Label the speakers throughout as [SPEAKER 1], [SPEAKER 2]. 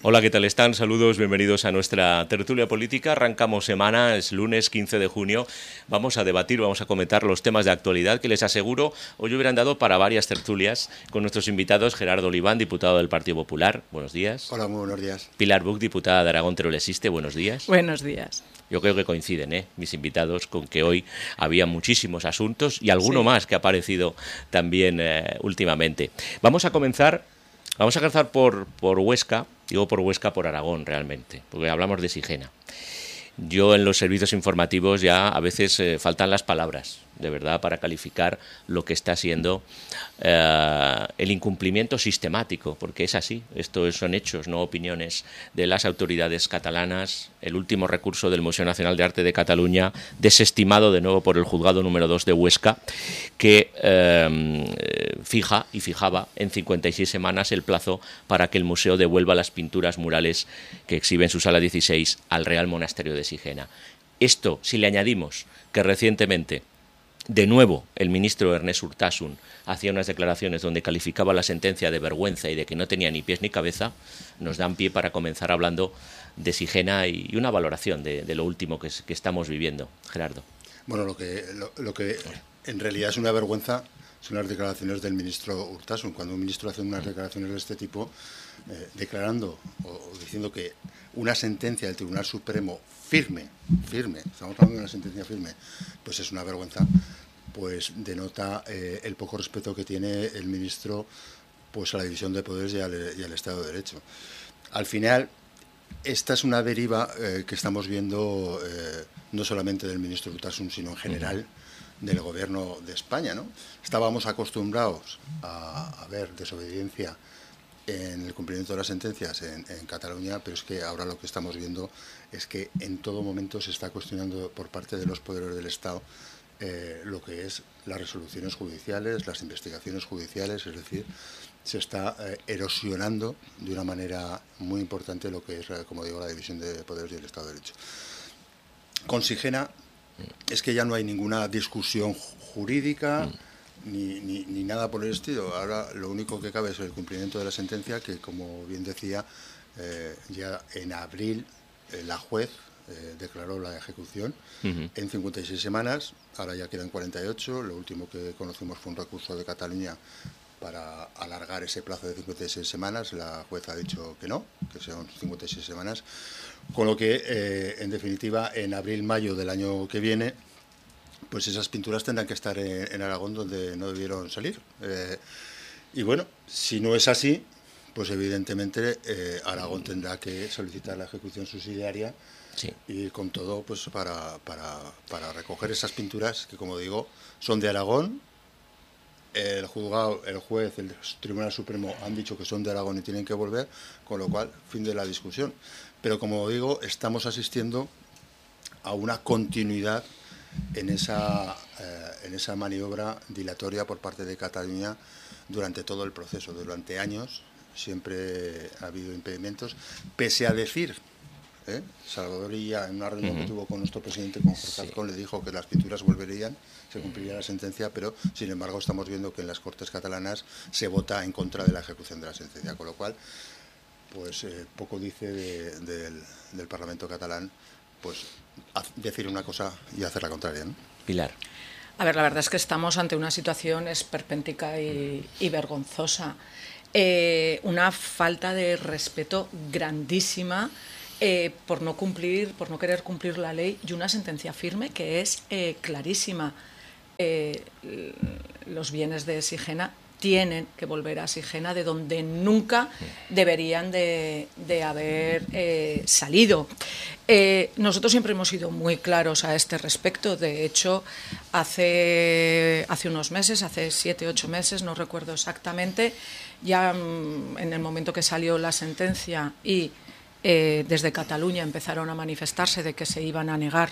[SPEAKER 1] Hola, ¿qué tal están? Saludos, bienvenidos a nuestra tertulia política. Arrancamos semana, es lunes 15 de junio. Vamos a debatir, vamos a comentar los temas de actualidad que les aseguro hoy hubieran dado para varias tertulias con nuestros invitados. Gerardo Oliván, diputado del Partido Popular. Buenos días.
[SPEAKER 2] Hola, muy buenos días.
[SPEAKER 1] Pilar Buch, diputada de Aragón Teruel Existe. Buenos días.
[SPEAKER 3] Buenos días.
[SPEAKER 1] Yo creo que coinciden, mis invitados, con que hoy había muchísimos asuntos y alguno más que ha aparecido también últimamente. Vamos a comenzar por Huesca. Digo por Huesca, por Aragón, realmente, porque hablamos de Sigena. Yo en los servicios informativos ya a veces faltan las palabras, de verdad, para calificar lo que está siendo el incumplimiento sistemático, porque es así, esto son hechos, no opiniones, de las autoridades catalanas. El último recurso del Museo Nacional de Arte de Cataluña, desestimado de nuevo por el Juzgado número 2 de Huesca, que fijaba en 56 semanas el plazo para que el museo devuelva las pinturas murales que exhibe en su sala 16 al Real Monasterio de Sigena. Esto, si le añadimos que recientemente, de nuevo, el ministro Ernest Urtasun hacía unas declaraciones donde calificaba la sentencia de vergüenza y de que no tenía ni pies ni cabeza, nos dan pie para comenzar hablando de Sigena y una valoración de lo último que estamos viviendo. Gerardo.
[SPEAKER 2] Bueno, lo que en realidad es una vergüenza son las declaraciones del ministro Urtasun. Cuando un ministro hace unas declaraciones de este tipo, declarando o diciendo que una sentencia del Tribunal Supremo firme, estamos hablando de una sentencia firme, pues es una vergüenza, pues denota el poco respeto que tiene el ministro pues a la división de poderes y al Estado de Derecho. Al final, esta es una deriva que estamos viendo no solamente del ministro Urtasun, sino en general del gobierno de España, ¿no? Estábamos acostumbrados a ver desobediencia en el cumplimiento de las sentencias en Cataluña, pero es que ahora lo que estamos viendo es que en todo momento se está cuestionando por parte de los poderes del Estado lo que es las resoluciones judiciales, las investigaciones judiciales, es decir, se está erosionando de una manera muy importante lo que es, como digo, la división de poderes y el Estado de Derecho. Con Sigena es que ya no hay ninguna discusión jurídica ni nada por el estilo. Ahora lo único que cabe es el cumplimiento de la sentencia, que como bien decía, ya en abril la juez declaró la ejecución en 56 semanas, ahora ya quedan 48. Lo último que conocimos fue un recurso de Cataluña para alargar ese plazo de 56 semanas. La juez ha dicho que no, que son 56 semanas, con lo que, en definitiva, en abril-mayo del año que viene, pues esas pinturas tendrán que estar en Aragón, donde no debieron salir. Y bueno, si no es así, pues evidentemente Aragón tendrá que solicitar la ejecución subsidiaria. Sí. Y con todo, pues para recoger esas pinturas que, como digo, son de Aragón. El juzgado, el juez, el Tribunal Supremo han dicho que son de Aragón y tienen que volver, con lo cual, fin de la discusión. Pero, como digo, estamos asistiendo a una continuidad en esa maniobra dilatoria por parte de Cataluña durante todo el proceso. Durante años siempre ha habido impedimentos, pese a decir, Salvador Illa, en una reunión que tuvo con nuestro presidente, con Jorge Azcón, le dijo que las pinturas volverían, se cumpliría la sentencia, pero sin embargo estamos viendo que en las Cortes catalanas se vota en contra de la ejecución de la sentencia, con lo cual pues poco dice del Parlamento catalán, pues decir una cosa y hacer la contraria, ¿no?
[SPEAKER 1] Pilar.
[SPEAKER 3] A ver, la verdad es que estamos ante una situación esperpéntica y vergonzosa. Una falta de respeto grandísima por no querer cumplir la ley, y una sentencia firme que es clarísima. Los bienes de Sigena tienen que volver a Sigena, de donde nunca deberían de haber salido. Nosotros siempre hemos sido muy claros a este respecto. De hecho, hace unos meses, hace 7, 8 meses, no recuerdo exactamente, ya en el momento que salió la sentencia y desde Cataluña empezaron a manifestarse de que se iban a negar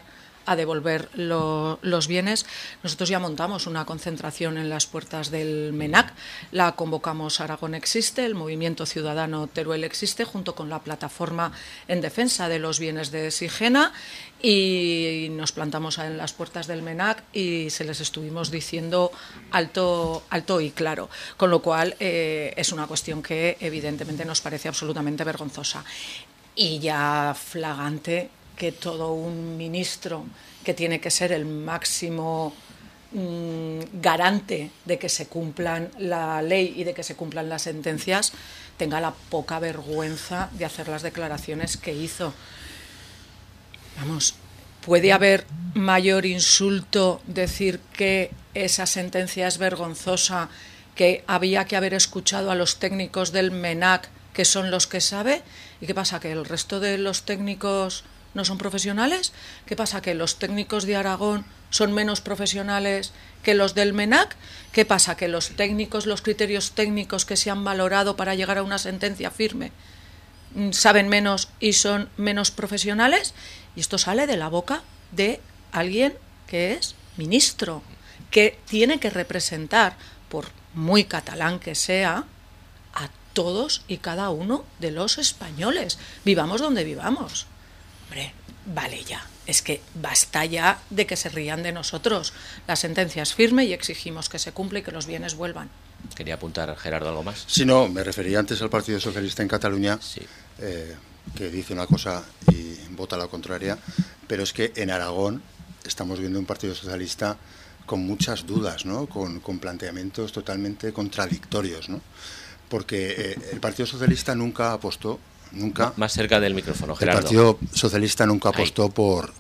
[SPEAKER 3] a devolver los bienes. Nosotros ya montamos una concentración en las puertas del MENAC, la convocamos Aragón Existe, el Movimiento Ciudadano Teruel Existe, junto con la Plataforma en Defensa de los Bienes de Sigena, y nos plantamos en las puertas del MENAC y se les estuvimos diciendo alto y claro, con lo cual es una cuestión que evidentemente nos parece absolutamente vergonzosa y ya flagrante que todo un ministro que tiene que ser el máximo garante de que se cumplan la ley y de que se cumplan las sentencias tenga la poca vergüenza de hacer las declaraciones que hizo. Vamos, ¿puede haber mayor insulto decir que esa sentencia es vergonzosa, que había que haber escuchado a los técnicos del MENAC, que son los que sabe? ¿Y qué pasa, que el resto de los técnicos no son profesionales? ¿Qué pasa, que los técnicos de Aragón son menos profesionales que los del MENAC? ¿Qué pasa, que los técnicos, los criterios técnicos que se han valorado para llegar a una sentencia firme saben menos y son menos profesionales? Y esto sale de la boca de alguien que es ministro, que tiene que representar, por muy catalán que sea, a todos y cada uno de los españoles, vivamos donde vivamos. Hombre, vale ya, es que basta ya de que se rían de nosotros. La sentencia es firme y exigimos que se cumpla y que los bienes vuelvan.
[SPEAKER 1] ¿Quería apuntar, Gerardo, algo más?
[SPEAKER 2] Sí, no, me refería antes al Partido Socialista en Cataluña,
[SPEAKER 1] Sí.
[SPEAKER 2] Que dice una cosa y vota la contraria, pero es que en Aragón estamos viendo un Partido Socialista con muchas dudas, ¿no? Con planteamientos totalmente contradictorios, ¿no? Porque el Partido Socialista nunca apostó, nunca...
[SPEAKER 1] Más cerca del micrófono, Gerardo.
[SPEAKER 2] El Partido Socialista nunca apostó por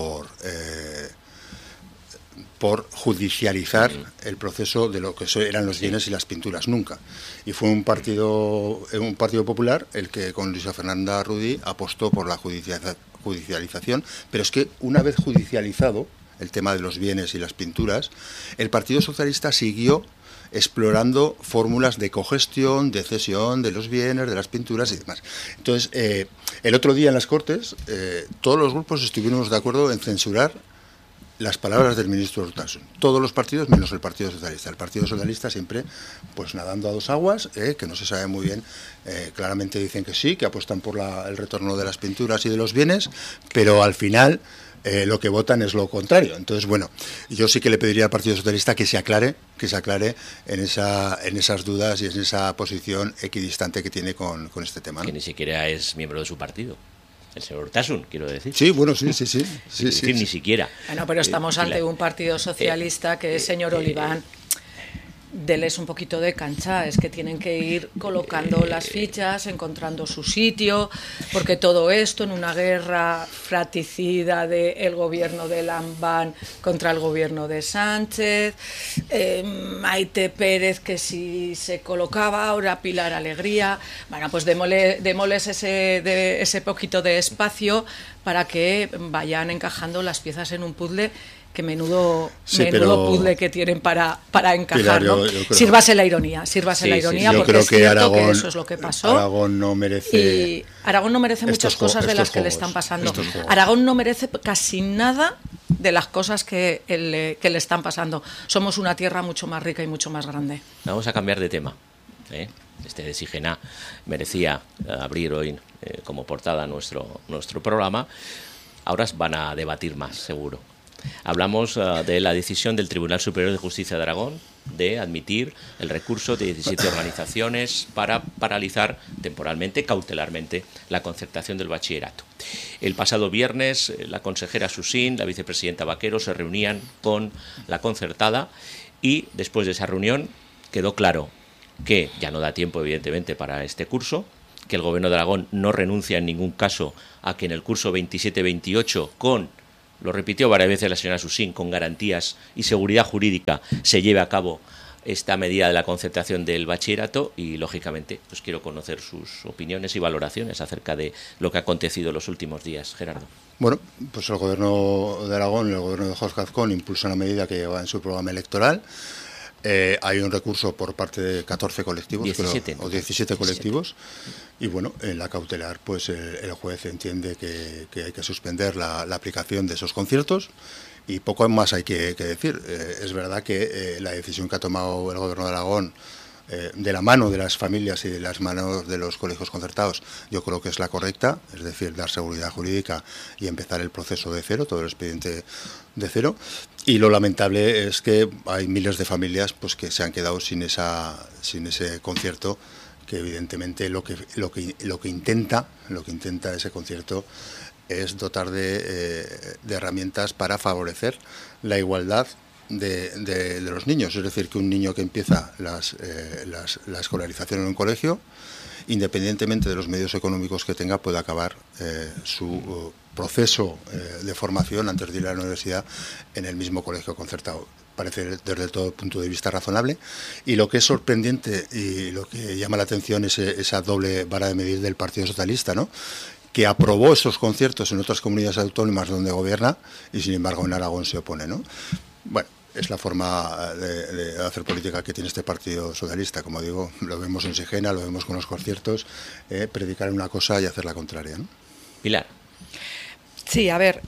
[SPEAKER 2] judicializar el proceso de lo que eran los bienes y las pinturas, nunca. Y fue un partido popular el que con Luisa Fernanda Rudí apostó por la judicialización, pero es que una vez judicializado el tema de los bienes y las pinturas, el Partido Socialista siguió explorando fórmulas de cogestión, de cesión de los bienes, de las pinturas y demás. Entonces, el otro día en las Cortes, todos los grupos estuvimos de acuerdo en censurar las palabras del ministro Urtasun. Todos los partidos menos el Partido Socialista. El Partido Socialista siempre pues nadando a dos aguas, que no se sabe muy bien. Claramente dicen que sí, que apuestan por el retorno de las pinturas y de los bienes, pero al final lo que votan es lo contrario. Entonces, bueno, yo sí que le pediría al Partido Socialista que se aclare en esas dudas y en esa posición equidistante que tiene con este tema, ¿no?
[SPEAKER 1] Que ni siquiera es miembro de su partido. El señor Urtasun, quiero decir.
[SPEAKER 2] Sí, bueno, sí.
[SPEAKER 1] Ni siquiera.
[SPEAKER 3] Bueno, pero estamos ante un Partido Socialista que, señor Oliván, deles un poquito de cancha, es que tienen que ir colocando las fichas, encontrando su sitio, porque todo esto en una guerra fratricida del gobierno de Lambán contra el gobierno de Sánchez, Maite Pérez que si se colocaba, ahora Pilar Alegría, bueno, pues démosles ese poquito de espacio para que vayan encajando las piezas en un puzzle, que menudo puzzle que tienen para encajar, Pilar, ¿no? Sírvase la ironía, porque
[SPEAKER 2] creo
[SPEAKER 3] es cierto que eso es lo que pasó.
[SPEAKER 2] Aragón no merece
[SPEAKER 3] muchas cosas de las que le están pasando. Aragón no merece casi nada de las cosas que le están pasando. Somos una tierra mucho más rica y mucho más grande.
[SPEAKER 1] Vamos a cambiar de tema. Este de Sigena merecía abrir hoy como portada nuestro programa. Ahora van a debatir más, seguro. Hablamos de la decisión del Tribunal Superior de Justicia de Aragón de admitir el recurso de 17 organizaciones para paralizar temporalmente, cautelarmente, la concertación del bachillerato. El pasado viernes, la consejera Susín, la vicepresidenta Vaquero se reunían con la concertada y después de esa reunión quedó claro que ya no da tiempo, evidentemente, para este curso, que el Gobierno de Aragón no renuncia en ningún caso a que en el curso 27-28 lo repitió varias veces la señora Susín, con garantías y seguridad jurídica se lleve a cabo esta medida de la concertación del bachillerato y, lógicamente, pues quiero conocer sus opiniones y valoraciones acerca de lo que ha acontecido en los últimos días. Gerardo.
[SPEAKER 2] Bueno, pues el Gobierno de Aragón y el Gobierno de Jorge Azcón impulsan una medida que lleva en su programa electoral. Hay un recurso por parte de 14 colectivos,
[SPEAKER 1] 17,
[SPEAKER 2] o 17 colectivos, y bueno, en la cautelar pues el juez entiende que hay que suspender la aplicación de esos conciertos, y poco más hay que decir. Es verdad que la decisión que ha tomado el Gobierno de Aragón, de la mano de las familias y de las manos de los colegios concertados, yo creo que es la correcta, es decir, dar seguridad jurídica y empezar el proceso de cero, todo el expediente de cero. Y lo lamentable es que hay miles de familias pues que se han quedado sin ese concierto, que evidentemente lo que intenta ese concierto es dotar de herramientas para favorecer la igualdad de los niños. Es decir, que un niño que empieza la escolarización en un colegio, independientemente de los medios económicos que tenga, puede acabar su proceso de formación antes de ir a la universidad en el mismo colegio concertado. Parece desde todo punto de vista razonable, y lo que es sorprendente y lo que llama la atención es esa doble vara de medir del Partido Socialista, ¿no?, que aprobó esos conciertos en otras comunidades autónomas donde gobierna y sin embargo en Aragón se opone, ¿no? Bueno, es la forma de hacer política que tiene este Partido Socialista. Como digo, lo vemos en Sigena, lo vemos con los conciertos, predicar una cosa y hacer la contraria, ¿no?
[SPEAKER 1] Pilar.
[SPEAKER 3] Sí, a ver,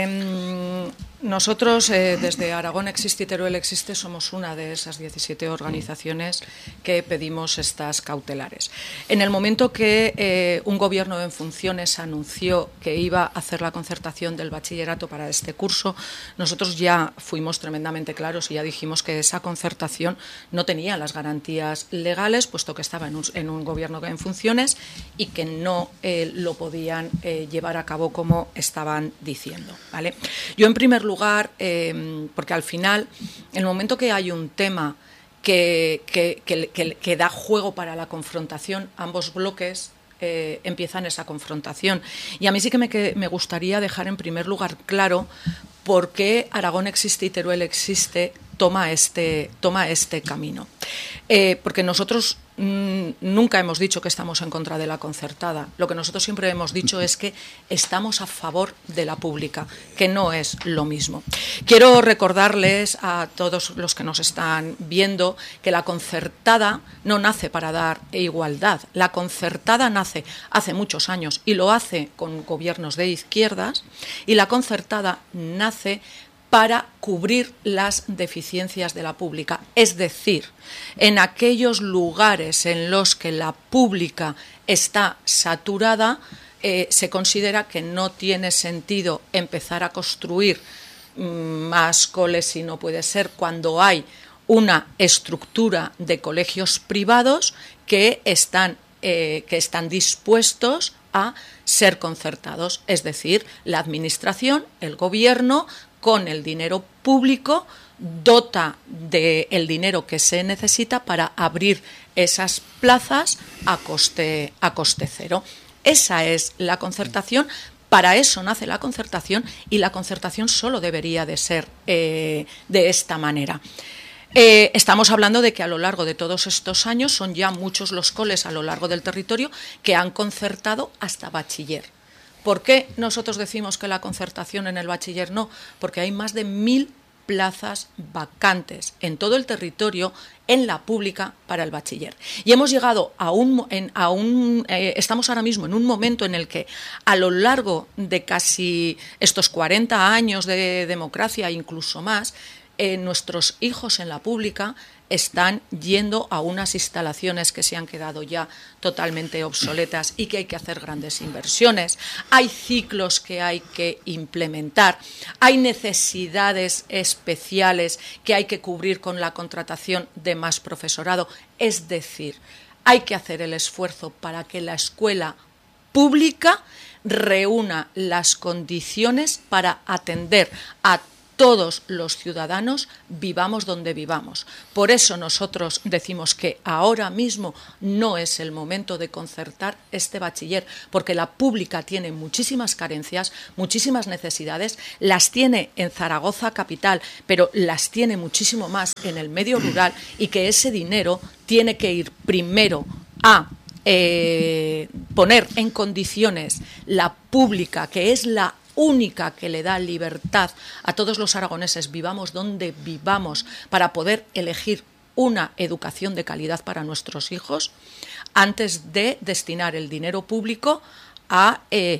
[SPEAKER 3] nosotros desde Aragón Existe y Teruel Existe somos una de esas 17 organizaciones que pedimos estas cautelares. En el momento que un gobierno en funciones anunció que iba a hacer la concertación del bachillerato para este curso, nosotros ya fuimos tremendamente claros y ya dijimos que esa concertación no tenía las garantías legales, puesto que estaba en un gobierno en funciones y que no lo podían llevar a cabo como estaban diciendo, ¿vale? Yo, en primer lugar, porque al final, en el momento que hay un tema que da juego para la confrontación, ambos bloques empiezan esa confrontación. Y a mí sí que me gustaría dejar en primer lugar claro por qué Aragón Existe y Teruel Existe toma este camino. Porque nosotros nunca hemos dicho que estamos en contra de la concertada. Lo que nosotros siempre hemos dicho es que estamos a favor de la pública, que no es lo mismo. Quiero recordarles a todos los que nos están viendo que la concertada no nace para dar igualdad. La concertada nace hace muchos años y lo hace con gobiernos de izquierdas, y la concertada nace para cubrir las deficiencias de la pública. Es decir, en aquellos lugares en los que la pública está saturada, se considera que no tiene sentido empezar a construir más coles, si no puede ser, cuando hay una estructura de colegios privados que están dispuestos a ser concertados. Es decir, la administración, el gobierno, con el dinero público, dota del dinero que se necesita para abrir esas plazas a coste cero. Esa es la concertación. Para eso nace la concertación, y la concertación solo debería de ser de esta manera. Estamos hablando de que a lo largo de todos estos años son ya muchos los coles a lo largo del territorio que han concertado hasta bachiller. ¿Por qué nosotros decimos que la concertación en el bachiller no? Porque hay más de 1000 plazas vacantes en todo el territorio en la pública para el bachiller. Y hemos llegado estamos ahora mismo en un momento en el que, a lo largo de casi estos 40 años de democracia, incluso más, nuestros hijos en la pública están yendo a unas instalaciones que se han quedado ya totalmente obsoletas y que hay que hacer grandes inversiones. Hay ciclos que hay que implementar, hay necesidades especiales que hay que cubrir con la contratación de más profesorado. Es decir, hay que hacer el esfuerzo para que la escuela pública reúna las condiciones para atender a todos los ciudadanos, vivamos donde vivamos. Por eso nosotros decimos que ahora mismo no es el momento de concertar este bachiller, porque la pública tiene muchísimas carencias, muchísimas necesidades, las tiene en Zaragoza capital, pero las tiene muchísimo más en el medio rural, y que ese dinero tiene que ir primero a poner en condiciones la pública, que es la única que le da libertad a todos los aragoneses, vivamos donde vivamos, para poder elegir una educación de calidad para nuestros hijos antes de destinar el dinero público a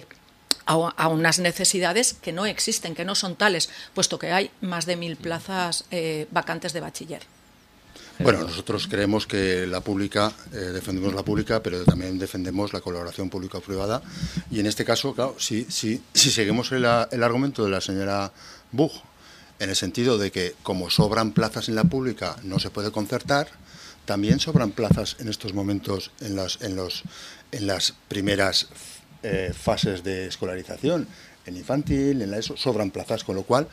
[SPEAKER 3] unas necesidades que no existen, que no son tales, puesto que hay más de 1.000 plazas vacantes de bachiller.
[SPEAKER 2] Bueno, nosotros creemos que la pública, defendemos la pública, pero también defendemos la colaboración público-privada. Y en este caso, claro, si seguimos el argumento de la señora Buch, en el sentido de que como sobran plazas en la pública no se puede concertar, también sobran plazas en estos momentos en las primeras fases de escolarización, en infantil, en la ESO, sobran plazas, con lo cual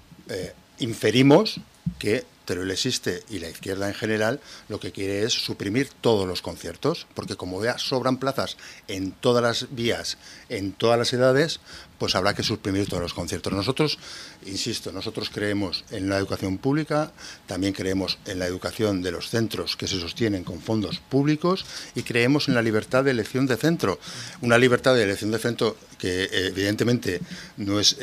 [SPEAKER 2] inferimos que Teruel existe y la izquierda en general lo que quiere es suprimir todos los conciertos, porque como ya sobran plazas en todas las vías, en todas las edades, pues habrá que suprimir todos los conciertos. Nosotros, insisto, nosotros creemos en la educación pública, también creemos en la educación de los centros que se sostienen con fondos públicos y creemos en la libertad de elección de centro. Una libertad de elección de centro que evidentemente no es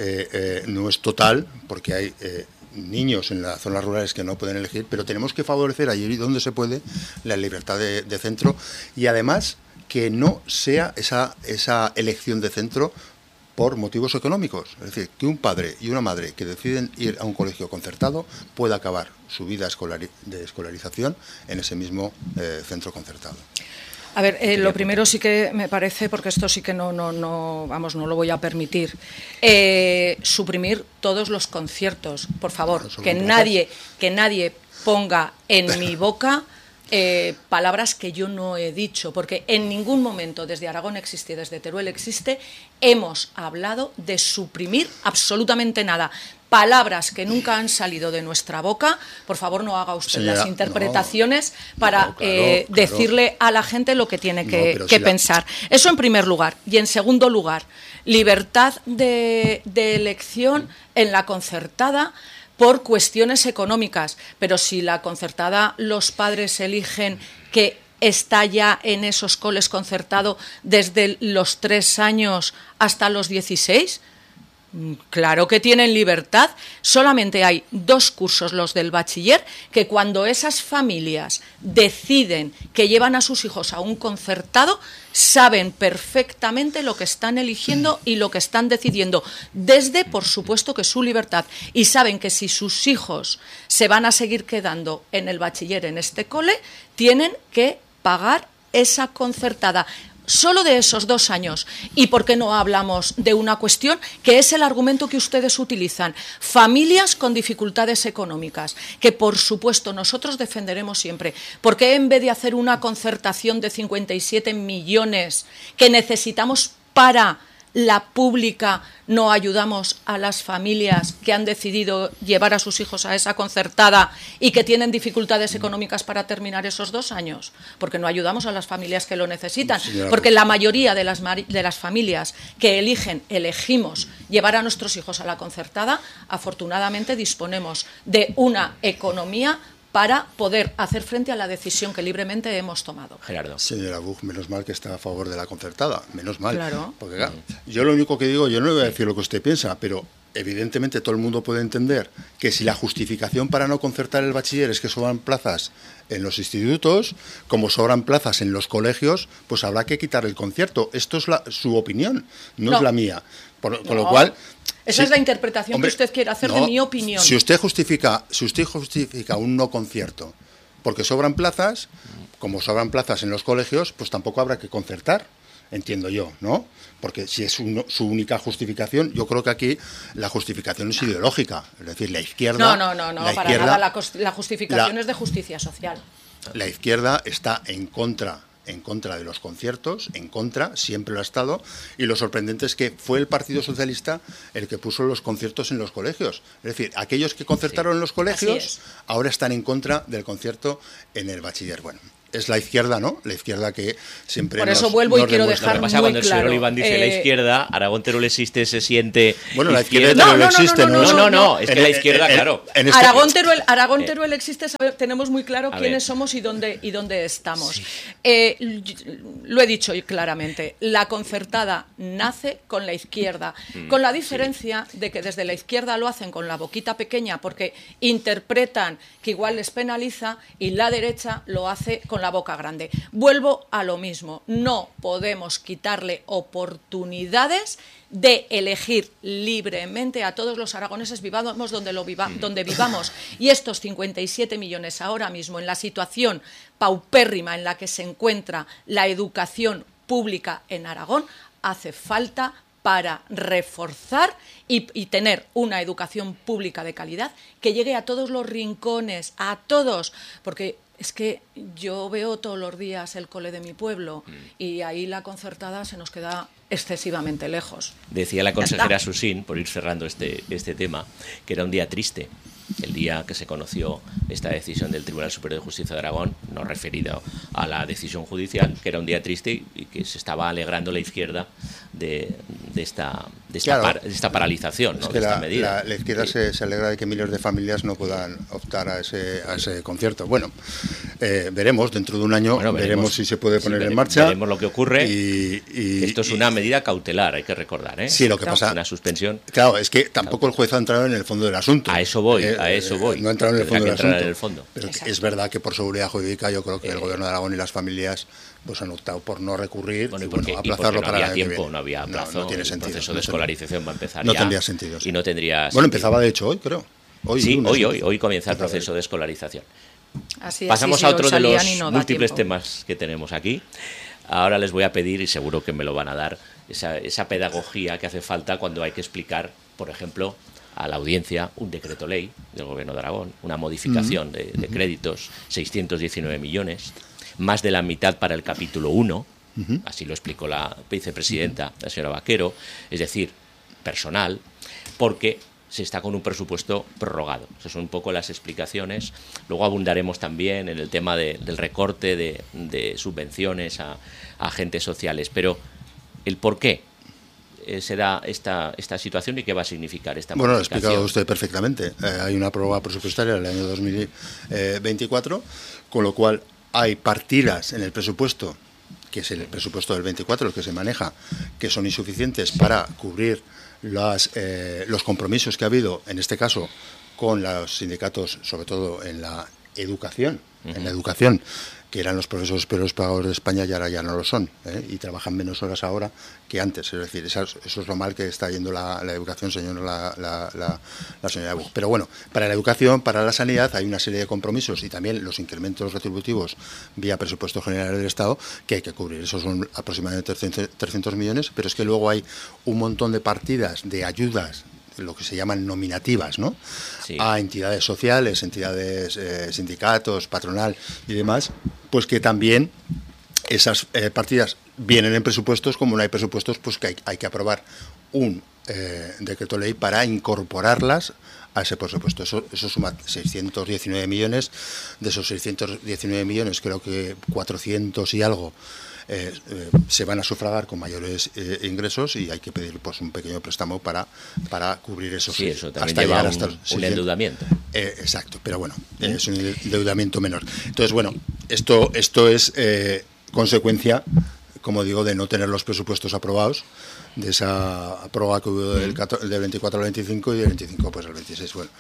[SPEAKER 2] total, porque hay niños en las zonas rurales que no pueden elegir, pero tenemos que favorecer allí donde se puede la libertad de centro y además que no sea esa elección de centro por motivos económicos. Es decir, que un padre y una madre que deciden ir a un colegio concertado pueda acabar su vida de escolarización en ese mismo centro concertado.
[SPEAKER 3] A ver, lo primero sí que me parece, porque esto sí que no lo voy a permitir, suprimir todos los conciertos, por favor, que nadie ponga en mi boca palabras que yo no he dicho, porque en ningún momento desde Aragón existe, desde Teruel existe, hemos hablado de suprimir absolutamente nada. Palabras que nunca han salido de nuestra boca, por favor no haga usted las interpretaciones para decirle a la gente lo que tiene que pensar. Eso en primer lugar. Y en segundo lugar, libertad de elección en la concertada por cuestiones económicas. Pero si la concertada los padres eligen que está ya en esos coles concertado desde los 3 años hasta los 16, claro que tienen libertad. Solamente hay 2 cursos, los del bachiller, que cuando esas familias deciden que llevan a sus hijos a un concertado, saben perfectamente lo que están eligiendo y lo que están decidiendo, desde, por supuesto, que su libertad. Y saben que si sus hijos se van a seguir quedando en el bachiller, en este cole, tienen que pagar esa concertada. Solo de esos 2 años. ¿Y por qué no hablamos de una cuestión que es el argumento que ustedes utilizan? Familias con dificultades económicas, que por supuesto nosotros defenderemos siempre. ¿Por qué en vez de hacer una concertación de 57 millones que necesitamos para la pública, no ayudamos a las familias que han decidido llevar a sus hijos a esa concertada y que tienen dificultades económicas para terminar esos 2 años? Porque no ayudamos a las familias que lo necesitan. Porque la mayoría de las familias que elegimos llevar a nuestros hijos a la concertada, afortunadamente disponemos de una economía para poder hacer frente a la decisión que libremente hemos tomado.
[SPEAKER 1] Gerardo.
[SPEAKER 2] Señora Buch, menos mal que está a favor de la concertada, menos mal.
[SPEAKER 3] Claro.
[SPEAKER 2] Porque claro, yo lo único que digo, yo no le voy a decir lo que usted piensa, pero evidentemente todo el mundo puede entender que si la justificación para no concertar el bachiller es que sobran plazas en los institutos, como sobran plazas en los colegios, pues habrá que quitar el concierto. Esto es su opinión, no es la mía. Con lo cual...
[SPEAKER 3] Esa es la interpretación que usted quiere hacer de mi opinión.
[SPEAKER 2] Si usted justifica un no concierto porque sobran plazas, como sobran plazas en los colegios, pues tampoco habrá que concertar, entiendo yo, ¿no? Porque si es su única justificación, yo creo que aquí la justificación es ideológica. Es decir, la izquierda...
[SPEAKER 3] No, para nada. La justificación es de justicia social.
[SPEAKER 2] La izquierda está en contra de los conciertos, siempre lo ha estado, y lo sorprendente es que fue el Partido Socialista el que puso los conciertos en los colegios. Es decir, aquellos que concertaron en los colegios ahora están en contra del concierto en el bachiller. Bueno, es la izquierda, ¿no? La izquierda que siempre
[SPEAKER 3] por eso vuelvo y quiero dejar
[SPEAKER 1] lo que pasa
[SPEAKER 3] muy
[SPEAKER 1] cuando
[SPEAKER 3] claro.
[SPEAKER 1] el señor Oliván dice la izquierda, Aragón Teruel existe, se siente
[SPEAKER 2] bueno, la izquierda no existe,
[SPEAKER 1] no, es que la izquierda, claro.
[SPEAKER 3] Aragón Teruel existe, tenemos muy claro quiénes somos y dónde estamos. Sí. Lo he dicho claramente, la concertada nace con la izquierda, con la diferencia de que desde la izquierda lo hacen con la boquita pequeña porque interpretan que igual les penaliza y la derecha lo hace con la boca grande. Vuelvo a lo mismo, no podemos quitarle oportunidades de elegir libremente a todos los aragoneses, vivamos donde vivamos. Y estos 57 millones ahora mismo, en la situación paupérrima en la que se encuentra la educación pública en Aragón, hace falta para reforzar y tener una educación pública de calidad que llegue a todos los rincones, a todos, porque es que yo veo todos los días el cole de mi pueblo y ahí la concertada se nos queda excesivamente lejos.
[SPEAKER 1] Decía la consejera Susín, por ir cerrando este tema, que era un día triste, el día que se conoció esta decisión del Tribunal Superior de Justicia de Aragón, no referido a la decisión judicial, que era un día triste y que se estaba alegrando la izquierda de esta paralización, ¿no?
[SPEAKER 2] Es que
[SPEAKER 1] de esta medida.
[SPEAKER 2] La izquierda se alegra de que miles de familias no puedan optar a ese concierto. Bueno, veremos, dentro de un año veremos si se puede poner en marcha.
[SPEAKER 1] Veremos lo que ocurre. Esto es una medida cautelar, hay que recordar, ¿eh?
[SPEAKER 2] Sí, lo que pasa...
[SPEAKER 1] Una suspensión.
[SPEAKER 2] Claro, es que tampoco el juez ha entrado en el fondo del asunto.
[SPEAKER 1] A eso voy.
[SPEAKER 2] No ha entrado en el fondo del asunto.
[SPEAKER 1] Fondo.
[SPEAKER 2] Pero es verdad que por seguridad jurídica yo creo que el Gobierno de Aragón y las familias pues han optado por no recurrir y aplazarlo para el año que viene.
[SPEAKER 1] No había plazo,
[SPEAKER 2] no tiene sentido.
[SPEAKER 1] El proceso de escolarización va a empezar
[SPEAKER 2] no
[SPEAKER 1] ya.
[SPEAKER 2] Tendría sentido. Sí.
[SPEAKER 1] Y no tendría
[SPEAKER 2] Bueno, empezaba de hecho hoy, creo.
[SPEAKER 1] Hoy comienza el proceso de escolarización. Pasamos a otro de los múltiples temas que tenemos aquí. Ahora les voy a pedir, y seguro que me lo van a dar, esa pedagogía que hace falta cuando hay que explicar, por ejemplo, a la audiencia un decreto ley del Gobierno de Aragón, una modificación de créditos, 619 millones, más de la mitad para el capítulo 1, así lo explicó la vicepresidenta, la señora Vaquero, es decir, personal, porque se está con un presupuesto prorrogado. Esas son un poco las explicaciones. Luego abundaremos también en el tema del recorte de subvenciones a agentes sociales, pero el por qué se da esta situación y qué va a significar esta modificación.
[SPEAKER 2] Bueno, lo ha explicado usted perfectamente. Hay una prórroga presupuestaria del año 2024, con lo cual hay partidas en el presupuesto, que es el presupuesto del 24, el que se maneja, que son insuficientes para cubrir los compromisos que ha habido, en este caso, con los sindicatos, sobre todo en la educación, que eran los profesores peores pagados de España y ahora ya no lo son, y trabajan menos horas ahora que antes. Es decir, eso es lo mal que está yendo la educación, señor la señora Buch. Pero bueno, para la educación, para la sanidad, hay una serie de compromisos y también los incrementos retributivos vía presupuesto general del Estado que hay que cubrir. Esos son aproximadamente 300 millones, pero es que luego hay un montón de partidas de ayudas, lo que se llaman nominativas, ¿no? Sí. A entidades sociales, entidades sindicatos, patronal y demás, pues que también esas partidas vienen en presupuestos, como no hay presupuestos, pues que hay que aprobar un decreto ley para incorporarlas a ese presupuesto. Eso suma 619 millones. De esos 619 millones, creo que 400 y algo se van a sufragar con mayores ingresos y hay que pedir pues un pequeño préstamo para cubrir esos.
[SPEAKER 1] Sí, eso también hasta lleva hasta un endeudamiento.
[SPEAKER 2] Exacto, pero bueno, es un endeudamiento menor. Entonces, bueno, esto es consecuencia, como digo, de no tener los presupuestos aprobados, de esa prórroga que hubo del 24 al 25 y del 25 pues al 26. Bueno,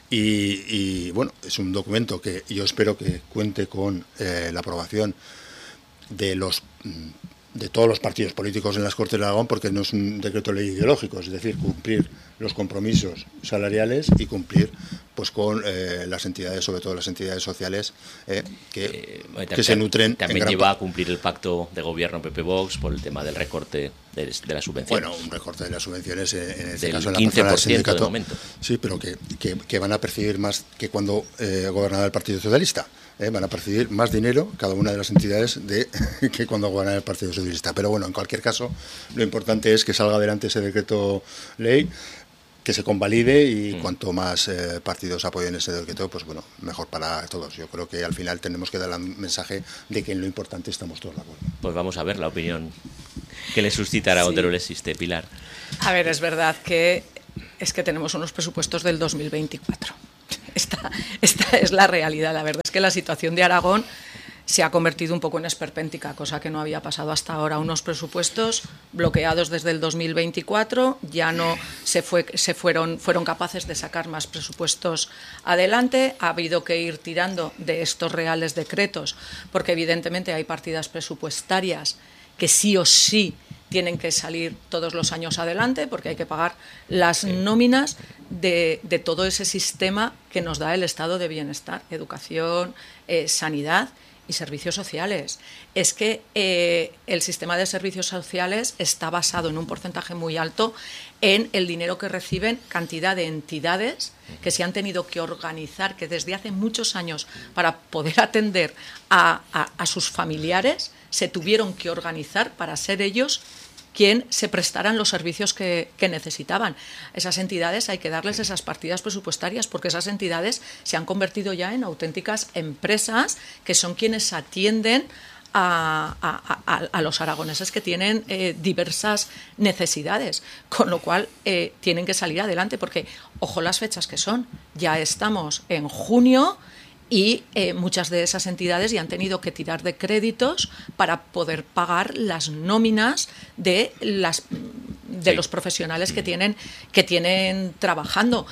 [SPEAKER 2] y bueno, es un documento que yo espero que cuente con la aprobación de todos los partidos políticos en las Cortes de Aragón, porque no es un decreto ley ideológico, es decir, cumplir los compromisos salariales y cumplir pues con las entidades, sobre todo las entidades sociales que se nutren.
[SPEAKER 1] También lleva a cumplir el pacto de gobierno PP-Vox por el tema del recorte de la subvención.
[SPEAKER 2] Bueno, un recorte de las subvenciones en este caso
[SPEAKER 1] en la 15% del sindicato, de momento.
[SPEAKER 2] Sí, pero que van a percibir más que cuando gobernaba el Partido Socialista. Van a percibir más dinero cada una de las entidades que cuando gobernaba el Partido Socialista. Pero bueno, en cualquier caso, lo importante es que salga adelante ese decreto ley. que se convalide y cuanto más partidos apoyen ese decreto, pues bueno, mejor para todos. Yo creo que al final tenemos que dar el mensaje de que en lo importante estamos todos de acuerdo.
[SPEAKER 1] Pues vamos a ver la opinión que le suscita Aragón Teruel existe, Pilar.
[SPEAKER 3] A ver, es verdad que tenemos unos presupuestos del 2024. Esta es la realidad. La verdad es que la situación de Aragón se ha convertido un poco en esperpéntica, cosa que no había pasado hasta ahora. Unos presupuestos bloqueados desde el 2024, ya no fueron capaces de sacar más presupuestos adelante. Ha habido que ir tirando de estos reales decretos, porque evidentemente hay partidas presupuestarias que sí o sí tienen que salir todos los años adelante, porque hay que pagar las nóminas de todo ese sistema que nos da el estado de bienestar, educación, sanidad y servicios sociales. Es que el sistema de servicios sociales está basado en un porcentaje muy alto en el dinero que reciben cantidad de entidades que se han tenido que organizar, que desde hace muchos años, para poder atender a sus familiares, se tuvieron que organizar para ser ellos quien se prestaran los servicios que necesitaban. Esas entidades hay que darles esas partidas presupuestarias, porque esas entidades se han convertido ya en auténticas empresas que son quienes atienden a los aragoneses que tienen diversas necesidades, con lo cual tienen que salir adelante, porque ojo las fechas que son, ya estamos en junio y muchas de esas entidades ya han tenido que tirar de créditos para poder pagar las nóminas de los profesionales que tienen trabajando.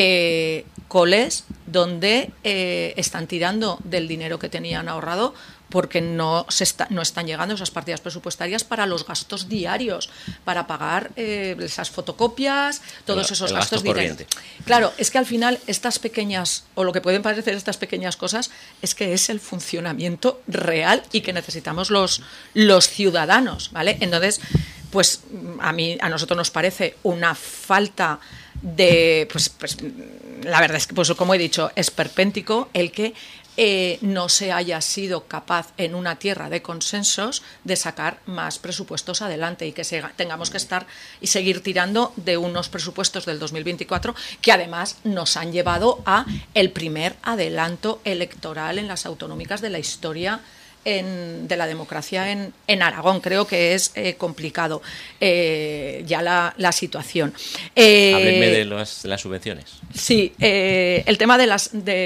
[SPEAKER 3] Coles donde están tirando del dinero que tenían ahorrado porque no están llegando esas partidas presupuestarias para los gastos diarios, para pagar esas fotocopias, todos esos gastos diarios. Claro, es que al final estas pequeñas, o lo que pueden parecer estas pequeñas cosas, es que es el funcionamiento real y que necesitamos los ciudadanos, ¿vale? Entonces, pues a nosotros nos parece una falta de, pues la verdad es que, pues como he dicho, esperpéntico el que no se haya sido capaz en una tierra de consensos de sacar más presupuestos adelante y que tengamos que estar y seguir tirando de unos presupuestos del 2024 que además nos han llevado a el primer adelanto electoral en las autonómicas de la historia de la democracia en Aragón. Creo que es complicado ya la situación.
[SPEAKER 1] Háblenme de las subvenciones.
[SPEAKER 3] Sí, el tema de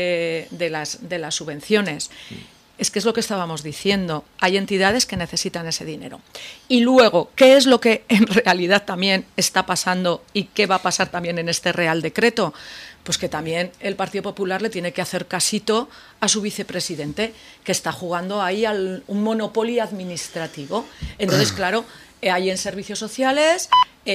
[SPEAKER 3] las subvenciones. Es que es lo que estábamos diciendo. Hay entidades que necesitan ese dinero. Y luego, ¿qué es lo que en realidad también está pasando y qué va a pasar también en este Real Decreto? Pues que también el Partido Popular le tiene que hacer casito a su vicepresidente, que está jugando ahí un monopolio administrativo. Entonces, claro, ahí en servicios sociales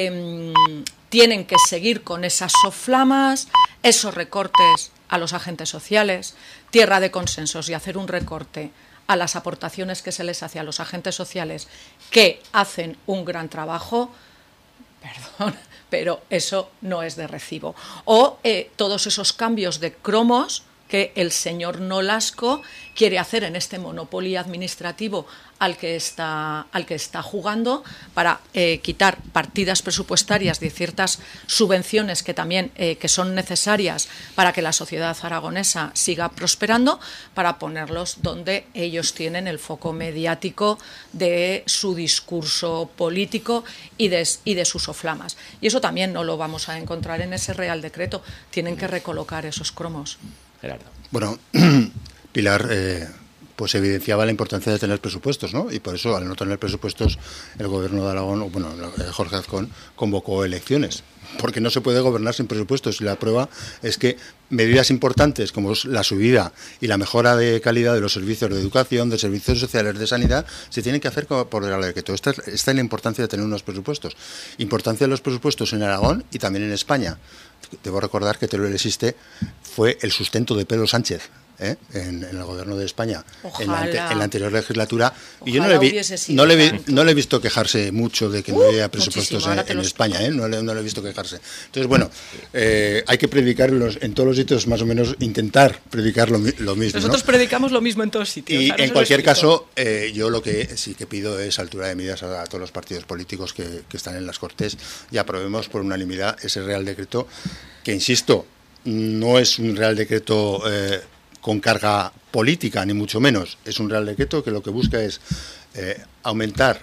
[SPEAKER 3] tienen que seguir con esas soflamas, esos recortes a los agentes sociales, tierra de consensos, y hacer un recorte a las aportaciones que se les hace a los agentes sociales que hacen un gran trabajo. Perdón, pero eso no es de recibo. O todos esos cambios de cromos que el señor Nolasco quiere hacer en este monopolio administrativo al que está jugando para quitar partidas presupuestarias de ciertas subvenciones que también que son necesarias para que la sociedad aragonesa siga prosperando, para ponerlos donde ellos tienen el foco mediático de su discurso político y de sus soflamas. Y eso también no lo vamos a encontrar en ese Real Decreto. Tienen que recolocar esos cromos.
[SPEAKER 1] Gerardo.
[SPEAKER 2] Bueno, Pilar pues evidenciaba la importancia de tener presupuestos, ¿no? Y por eso, al no tener presupuestos, el gobierno de Aragón, Jorge Azcón, convocó elecciones, porque no se puede gobernar sin presupuestos. Y la prueba es que medidas importantes como la subida y la mejora de calidad de los servicios de educación, de servicios sociales, de sanidad, se tienen que hacer por el decreto. Esta es la importancia de tener unos presupuestos. Importancia de los presupuestos en Aragón y también en España. Debo recordar que Teruel Existe fue el sustento de Pedro Sánchez en el gobierno de España en
[SPEAKER 3] Ojalá.
[SPEAKER 2] la anterior legislatura, y yo
[SPEAKER 3] Ojalá
[SPEAKER 2] no
[SPEAKER 3] hubiese sido
[SPEAKER 2] le he visto quejarse mucho de que no haya presupuestos
[SPEAKER 3] muchísimo,
[SPEAKER 2] en España, no le he visto quejarse. Entonces, bueno, hay que predicar en todos los sitios, más o menos, intentar predicar lo mismo.
[SPEAKER 3] Nosotros predicamos lo mismo en todos sitios.
[SPEAKER 2] Y
[SPEAKER 3] ahora
[SPEAKER 2] en
[SPEAKER 3] se lo
[SPEAKER 2] cualquier
[SPEAKER 3] explico.
[SPEAKER 2] caso, yo lo que sí que pido es altura de miras a todos los partidos políticos que están en las Cortes y aprobemos por unanimidad ese Real Decreto, que, insisto, no es un Real Decreto con carga política, ni mucho menos. Es un Real Decreto que lo que busca es aumentar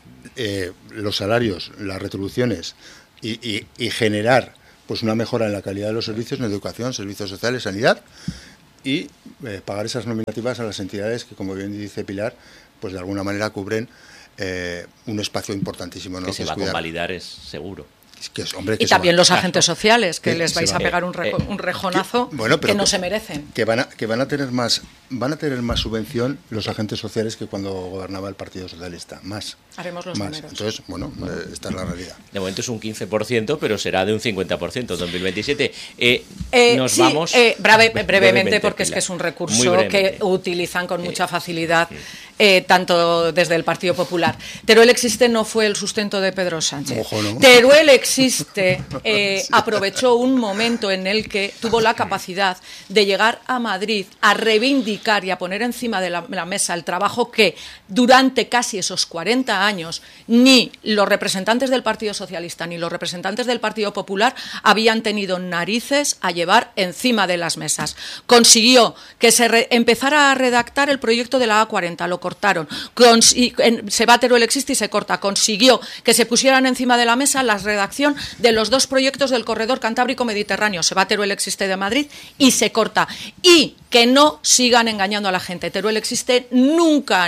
[SPEAKER 2] los salarios, las retribuciones y generar pues una mejora en la calidad de los servicios en educación, servicios sociales, sanidad, y pagar esas nominativas a las entidades que, como bien dice Pilar, pues de alguna manera cubren un espacio importantísimo, ¿no?
[SPEAKER 1] Que se va a
[SPEAKER 2] cuidar.
[SPEAKER 1] convalidar, es seguro.
[SPEAKER 3] Y también los agentes sociales, que
[SPEAKER 2] que
[SPEAKER 3] les
[SPEAKER 2] se
[SPEAKER 3] vais
[SPEAKER 2] va-
[SPEAKER 3] a pegar un rejonazo que no se merecen.
[SPEAKER 2] Que van a tener más subvención los agentes sociales que cuando gobernaba el Partido Socialista, más.
[SPEAKER 3] Haremos los números.
[SPEAKER 2] Entonces, bueno, esta es la realidad.
[SPEAKER 1] De momento es un 15%, pero será de un 50% en 2027. Nos
[SPEAKER 3] sí,
[SPEAKER 1] vamos...
[SPEAKER 3] brevemente, porque es
[SPEAKER 1] Pilar.
[SPEAKER 3] que es un
[SPEAKER 1] Muy
[SPEAKER 3] recurso
[SPEAKER 1] brevemente.
[SPEAKER 3] que utilizan con mucha facilidad, tanto desde el Partido Popular. Teruel Existe no fue el sustento de Pedro Sánchez.
[SPEAKER 2] Ojo, ¿no?
[SPEAKER 3] Teruel Existe aprovechó un momento en el que tuvo la capacidad de llegar a Madrid a reivindicar y a poner encima de la mesa el trabajo que durante casi esos 40 años ni los representantes del Partido Socialista ni los representantes del Partido Popular habían tenido narices a llevar encima de las mesas. Consiguió que se empezara a redactar el proyecto de la A40, lo cortaron. Se va Teruel Existe y se corta. Consiguió que se pusieran encima de la mesa la redacción de los 2 proyectos del corredor Cantábrico-Mediterráneo. Se va Teruel Existe de Madrid y se corta. Y que no sigan engañando a la gente. Teruel Existe nunca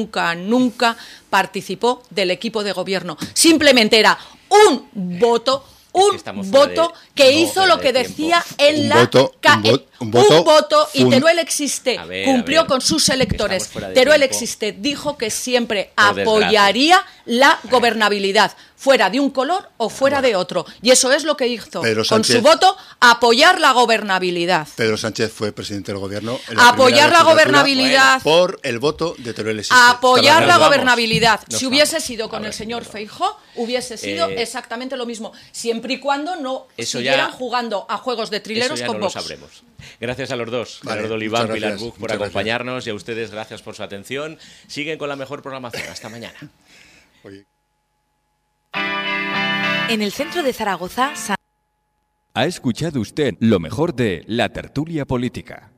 [SPEAKER 3] participó del equipo de gobierno. Simplemente era un voto que hizo lo que decía en la... Un voto y Teruel Existe cumplió con sus electores. Teruel Existe dijo que siempre apoyaría la gobernabilidad, fuera de un color o fuera de otro. Y eso es lo que hizo con su voto, apoyar la gobernabilidad.
[SPEAKER 2] Pedro Sánchez fue presidente del gobierno.
[SPEAKER 3] Apoyar la gobernabilidad.
[SPEAKER 2] Por el voto de Teruel Existe.
[SPEAKER 3] Apoyar la gobernabilidad. Si hubiese sido con el señor Feijóo, hubiese sido exactamente lo mismo, siempre y cuando no siguieran jugando a juegos de trileros con Vox.
[SPEAKER 1] Lo sabremos. Gracias a los dos,
[SPEAKER 2] Vale,
[SPEAKER 1] Gerardo Oliván, Pilar
[SPEAKER 2] gracias,
[SPEAKER 1] Buch, por acompañarnos, y a ustedes gracias por su atención. Siguen con la mejor programación. Hasta mañana.
[SPEAKER 2] Oye.
[SPEAKER 4] En el centro de Zaragoza...
[SPEAKER 5] Ha escuchado usted lo mejor de La Tertulia Política.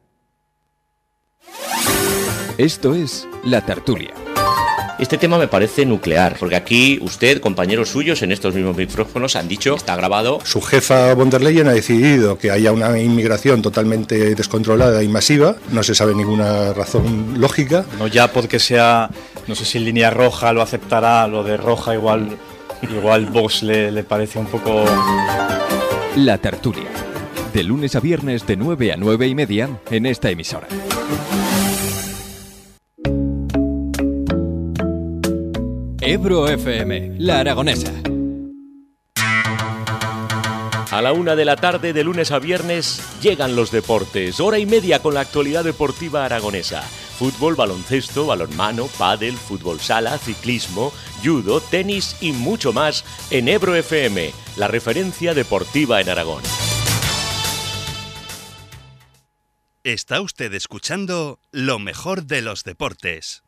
[SPEAKER 5] Esto es La Tertulia.
[SPEAKER 1] Este tema me parece nuclear, porque aquí usted, compañeros suyos en estos mismos micrófonos, han dicho, está grabado...
[SPEAKER 6] Su jefa von der Leyen ha decidido que haya una inmigración totalmente descontrolada y masiva, no se sabe ninguna razón lógica.
[SPEAKER 7] No ya porque sea, no sé si en línea roja lo aceptará, lo de roja igual Vox le parece un poco...
[SPEAKER 5] La Tertulia, de lunes a viernes de 9 a 9 y media en esta emisora. Ebro FM, La Aragonesa.
[SPEAKER 1] A la 1 de la tarde, de lunes a viernes, llegan los deportes. Hora y media con la actualidad deportiva aragonesa. Fútbol, baloncesto, balonmano, pádel, fútbol sala, ciclismo, judo, tenis y mucho más en Ebro FM, la referencia deportiva en Aragón.
[SPEAKER 8] Está usted escuchando lo mejor de los deportes.